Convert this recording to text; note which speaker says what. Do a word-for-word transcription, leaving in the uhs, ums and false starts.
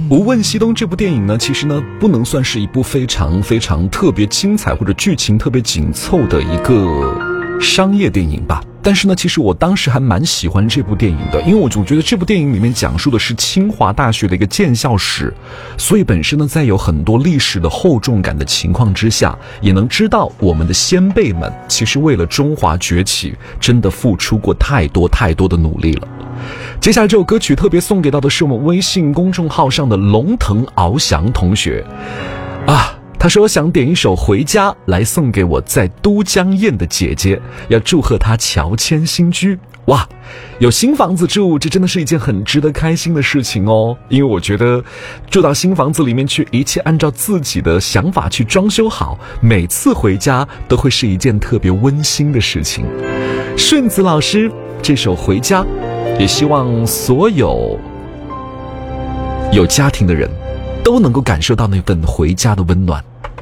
Speaker 1: 无问西东这部电影呢，其实呢不能算是一部非常非常特别精彩或者剧情特别紧凑的一个商业电影吧，但是呢其实我当时还蛮喜欢这部电影的，因为我总觉得这部电影里面讲述的是清华大学的一个建校史，所以本身呢在有很多历史的厚重感的情况之下，也能知道我们的先辈们其实为了中华崛起真的付出过太多太多的努力了。接下来这首歌曲特别送给到的是我们微信公众号上的龙腾翱翔同学啊，他说想点一首《回家》来送给我在都江堰的姐姐，要祝贺她乔迁新居。哇，有新房子住，这真的是一件很值得开心的事情哦。因为我觉得住到新房子里面去，一切按照自己的想法去装修好，每次回家都会是一件特别温馨的事情。顺子老师这首《回家》，也希望所有有家庭的人都能够感受到那份回家的温暖。